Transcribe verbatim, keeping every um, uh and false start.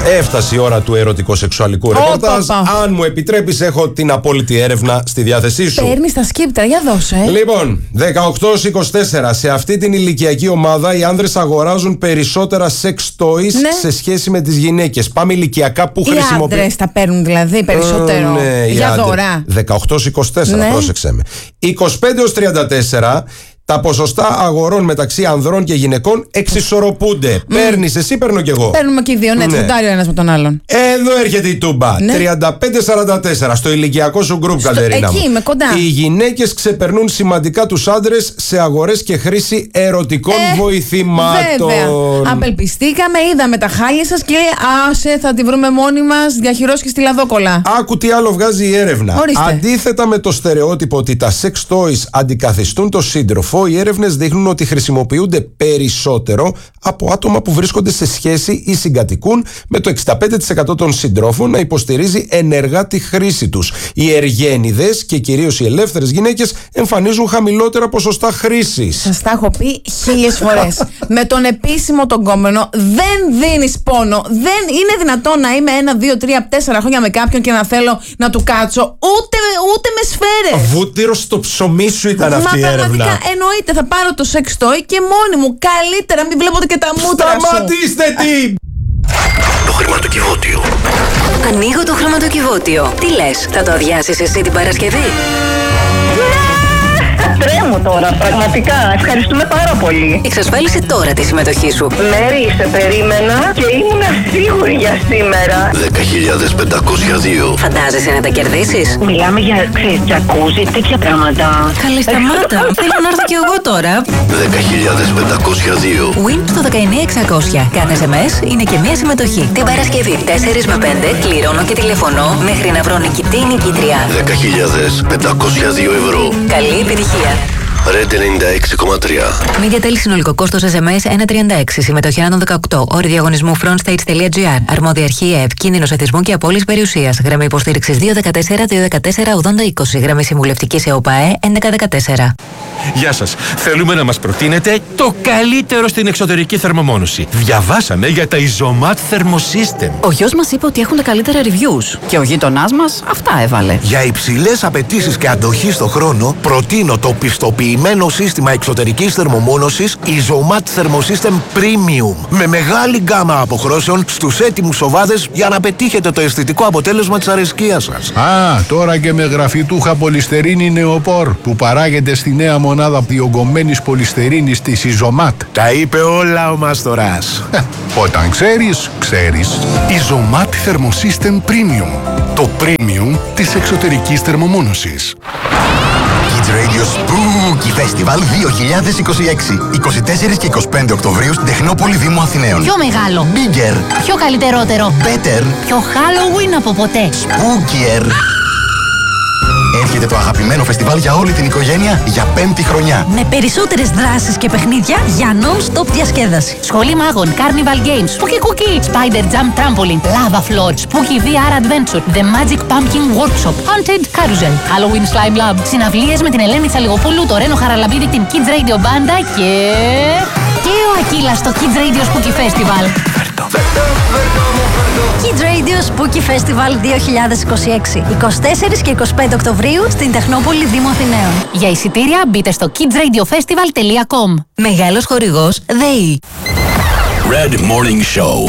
Έφτασε η ώρα του ερωτικό-σεξουαλικού ρεπορτάζ. Αν μου επιτρέπεις, έχω την απόλυτη έρευνα στη διάθεσή σου. Παίρνεις τα σκύπτρα, για δώσε. Ε. Λοιπόν, δεκαοκτώ είκοσι τέσσερα. Σε αυτή την ηλικιακή ομάδα οι άνδρες αγοράζουν περισσότερα sex toys, ναι, σε σχέση με τις γυναίκες. Πάμε ηλικιακά που χρησιμοποιούν. Οι άντρες τα παίρνουν δηλαδή περισσότερο. Ε, ναι, για δώρα. δεκαοκτώ είκοσι τέσσερα, ναι, πρόσεξε με. είκοσι πέντε έως τριάντα τέσσερα. Τα ποσοστά αγορών μεταξύ ανδρών και γυναικών εξισορροπούνται. Mm. Παίρνεις εσύ, παίρνω κι εγώ. Παίρνουμε και οι δύο, ναι, τσουντάρει ο ένας με τον άλλον. Εδώ έρχεται η τούμπα. Ναι. τριάντα πέντε σαράντα τέσσερα στο ηλικιακό σου γκρουπ, Κατερίνα. Εκεί είμαι κοντά. Οι γυναίκες ξεπερνούν σημαντικά τους άντρες σε αγορές και χρήση ερωτικών ε, βοηθημάτων. Βέβαια. Απελπιστήκαμε, είδαμε τα χάλια σας και άσε, θα τη βρούμε μόνοι μας, διαχειρός και στη λαδόκολα. Άκου τι άλλο βγάζει η έρευνα. Ορίστε. Αντίθετα με το στερεότυπο ότι τα sex toys αντικαθιστούν το σύντροφο, οι έρευνες δείχνουν ότι χρησιμοποιούνται περισσότερο από άτομα που βρίσκονται σε σχέση ή συγκατοικούν, με το εξήντα πέντε τοις εκατό των συντρόφων να υποστηρίζει ενεργά τη χρήση τους. Οι εργένιδες και κυρίως οι ελεύθερες γυναίκες εμφανίζουν χαμηλότερα ποσοστά χρήσης. Σας τα έχω πει χίλιες φορές. Με τον επίσημο τον κόμενο δεν δίνεις πόνο. Δεν είναι δυνατόν να είμαι ένα, δύο, τρία, τέσσερα χρόνια με κάποιον και να θέλω να του κάτσω ούτε, ούτε με σφαίρες. Βούτυρο στο ψωμί σου ήταν Μα αυτή η έρευνα. Πραγματικά εννοείται, θα πάρω το sex toy και μόνη μου. Καλύτερα μην βλέπω και τα μούτρα σου. Σταματήστε τι! Το χρηματοκιβώτιο. Ανοίγω το χρηματοκιβώτιο. Τι λες, θα το αδειάσεις εσύ την Παρασκευή? Τρέμω τώρα, πραγματικά. Ευχαριστούμε πάρα πολύ. Εξασφάλισε τώρα τη συμμετοχή σου. Μέρη, σε περίμενα και ήμουν σίγουρη για σήμερα. δέκα χιλιάδες πεντακόσια δύο. Φαντάζεσαι να τα κερδίσεις? Μιλάμε για, ξέρεις, τζακούζι, τέτοια πράγματα. Καλή, σταμάτα. Θέλω να έρθω κι εγώ τώρα. δέκα χιλιάδες πεντακόσια δύο. Win στο δεκαεννιά εξακόσια. Κάθε ες εμ ες είναι και μία συμμετοχή. Την Παρασκευή τέσσερα με πέντε κληρώνω και τηλεφωνώ μέχρι να βρω νικητή ή νικήτρια. δέκα χιλιάδες πεντακόσια δύο ευρώ. Καλή επιτυχία. Ρεντ ενενήντα έξι κόμμα τρία. Media τέλη συνολικό κόστος ες εμ ες ένα τριάντα έξι. Συμμετοχή άνω δεκαοκτώ. Όροι διαγωνισμού frontstates.gr. Αρμόδια αρχή ΕΕΠ. Κίνδυνος εθισμού και απώλειας περιουσίας. Γραμμή υποστήριξης δύο δεκατέσσερα δύο δεκατέσσερα ογδόντα είκοσι. Γραμμή συμβουλευτικής ΕΟΠΑΕ έντεκα δεκατέσσερα. Γεια σας. Θέλουμε να μας προτείνετε το καλύτερο στην εξωτερική θερμομόνωση. Διαβάσαμε για τα Isomat Thermosystem. Ο γιος μας είπε ότι έχουν τα καλύτερα reviews. Και ο γείτονάς μας αυτά έβαλε. Για υψηλές απαιτήσεις και αντοχή στο χρόνο, προτείνω το πιστοποιημένο σύστημα εξωτερικής θερμομόνωσης Isomat Thermosystem Premium. Με μεγάλη γκάμα αποχρώσεων στους έτοιμους σοβάδες για να πετύχετε το αισθητικό αποτέλεσμα της αρεσκίας σας. Α, τώρα και με γραφιτούχα πολυστερίνη νεοπόρ που παράγεται στη νέα μονάδα διογκωμένης πολυστερίνης της Isomat. Τα είπε όλα ο Μάστορας. Όταν ξέρεις, ξέρεις. Isomat Thermosystem Premium. Το premium της εξωτερικής θερμομόνωσης. Kids Radio Spooky Festival δύο χιλιάδες είκοσι έξι. είκοσι τέσσερα και είκοσι πέντε Οκτωβρίου στην Τεχνόπολη Δήμου Αθηναίων. Πιο μεγάλο. Bigger. Πιο καλύτερότερο. Better. Πιο Halloween από ποτέ. Spookier. Έρχεται το αγαπημένο φεστιβάλ για όλη την οικογένεια για πέμπτη χρονιά. Με περισσότερες δράσεις και παιχνίδια για non-stop διασκέδαση. Σχολή μάγων, Carnival Games, Spooky Cookie, Spider Jump Trampoline, Lava Floor, Spooky βι αρ Adventure, The Magic Pumpkin Workshop, Haunted Carousel, Halloween Slime Lab, συναυλίες με την Ελένη Τσαλιγοπούλου, το Ρένο Χαραλαμπίδη, την Kids Radio Banda και... και ο Ακύλας στο Kids Radio Spooky Festival. Kids Radio Spooky Festival δύο χιλιάδες είκοσι έξι. είκοσι τέσσερα και είκοσι πέντε Οκτωβρίου στην Τεχνόπολη Δήμου Αθηναίων. Για εισιτήρια μπείτε στο kids radio festival τελεία com. Μεγάλος χορηγός ΔΕΗ. Red Morning Show.